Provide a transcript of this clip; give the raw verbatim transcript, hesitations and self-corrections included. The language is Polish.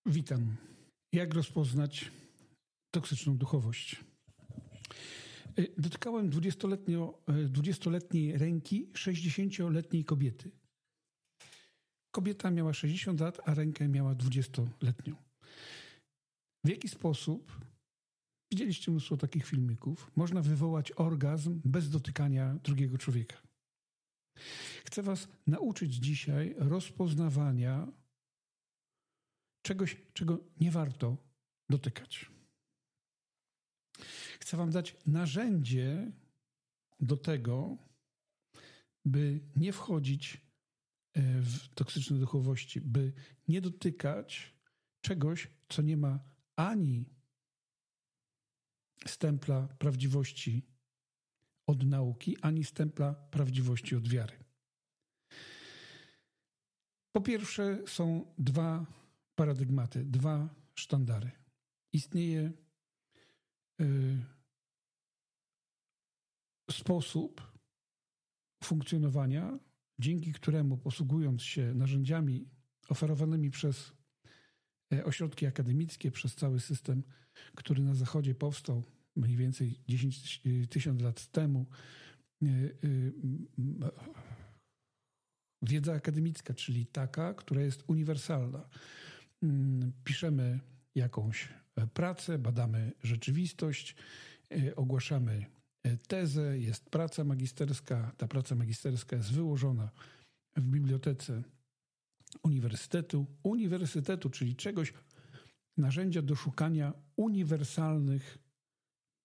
Witam. Jak rozpoznać toksyczną duchowość? Dotykałem dwudziestoletniej ręki sześćdziesięcioletniej kobiety. Kobieta miała sześćdziesiąt lat, a rękę miała dwudziestoletnią. W jaki sposób, widzieliście mnóstwo takich filmików, można wywołać orgazm bez dotykania drugiego człowieka? Chcę was nauczyć dzisiaj rozpoznawania czegoś, czego nie warto dotykać. Chcę wam dać narzędzie do tego, by nie wchodzić w toksyczne duchowości, by nie dotykać czegoś, co nie ma ani stempla prawdziwości od nauki, ani stempla prawdziwości od wiary. Po pierwsze, są dwa paradygmaty, dwa sztandary. Istnieje y, sposób funkcjonowania, dzięki któremu, posługując się narzędziami oferowanymi przez ośrodki akademickie, przez cały system, który na Zachodzie powstał mniej więcej dziesięć tysięcy lat temu, wiedza akademicka, czyli taka, która jest uniwersalna. Piszemy jakąś pracę, badamy rzeczywistość, ogłaszamy tezę, jest praca magisterska. Ta praca magisterska jest wyłożona w bibliotece uniwersytetu. Uniwersytetu, czyli czegoś, narzędzia do szukania uniwersalnych